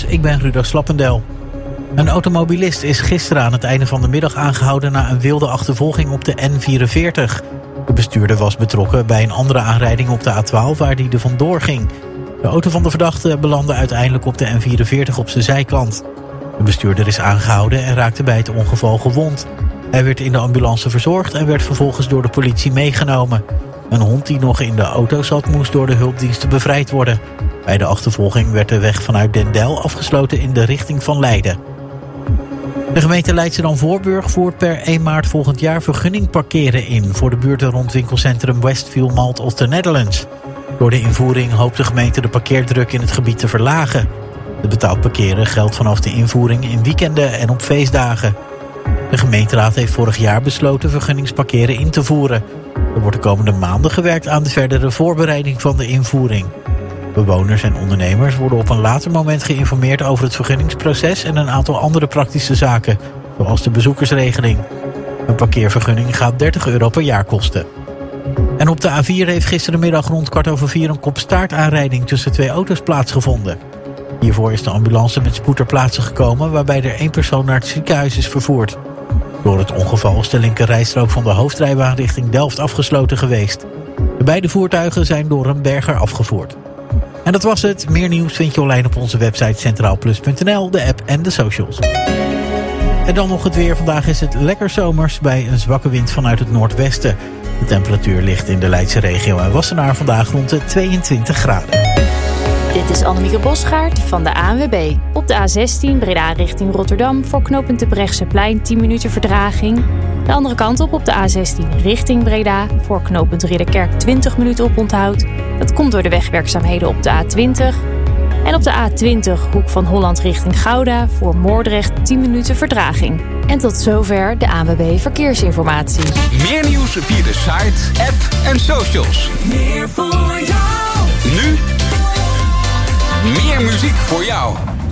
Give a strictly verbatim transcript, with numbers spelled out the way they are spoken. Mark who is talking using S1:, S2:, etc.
S1: Nieuws, ik ben Rudo Slappendel. Een automobilist is gisteren aan het einde van de middag aangehouden na een wilde achtervolging op de N vierenveertig. De bestuurder was betrokken bij een andere aanrijding op de A twaalf waar hij er vandoor ging. De auto van de verdachte belandde uiteindelijk op de N vierenveertig op zijn zijkant. De bestuurder is aangehouden en raakte bij het ongeval gewond. Hij werd in de ambulance verzorgd en werd vervolgens door de politie meegenomen. Een hond die nog in de auto zat moest door de hulpdiensten bevrijd worden. Bij de achtervolging werd de weg vanuit Den Deil afgesloten in de richting van Leiden. De gemeente Leidschendam-Voorburg voert per één maart volgend jaar vergunning parkeren in voor de buurten rond winkelcentrum Westfield Malt of the Netherlands. Door de invoering hoopt de gemeente de parkeerdruk in het gebied te verlagen. Het betaald parkeren geldt vanaf de invoering in weekenden en op feestdagen. De gemeenteraad heeft vorig jaar besloten vergunningsparkeren in te voeren. Er wordt de komende maanden gewerkt aan de verdere voorbereiding van de invoering. Bewoners en ondernemers worden op een later moment geïnformeerd over het vergunningsproces en een aantal andere praktische zaken, zoals de bezoekersregeling. Een parkeervergunning gaat dertig euro per jaar kosten. En op de A vier heeft gisterenmiddag rond kwart over vier een kopstaartaanrijding tussen twee auto's plaatsgevonden. Hiervoor is de ambulance met spoed ter plaatse gekomen, waarbij er één persoon naar het ziekenhuis is vervoerd. Door het ongeval is de linkerrijstrook van de hoofdrijbaan richting Delft afgesloten geweest. De beide voertuigen zijn door een berger afgevoerd. En dat was het. Meer nieuws vind je online op onze website centraalplus punt n l, de app en de socials. En dan nog het weer. Vandaag is het lekker zomers bij een zwakke wind vanuit het noordwesten. De temperatuur ligt in de Leidse regio en Wassenaar vandaag rond de tweeëntwintig graden.
S2: Dit is Annemieke Bosgaard van de A N W B. Op de A zestien Breda richting Rotterdam voor knooppunt de Brechtseplein tien minuten vertraging. De andere kant op op de A zestien richting Breda voor knooppunt Ridderkerk twintig minuten oponthoud. Dat komt door de wegwerkzaamheden op de A twintig. En op de A twintig Hoek van Holland richting Gouda voor Moordrecht tien minuten vertraging. En tot zover de A N W B Verkeersinformatie.
S3: Meer nieuws via de site, app en socials.
S4: Meer voor jou.
S3: Nu meer muziek voor jou.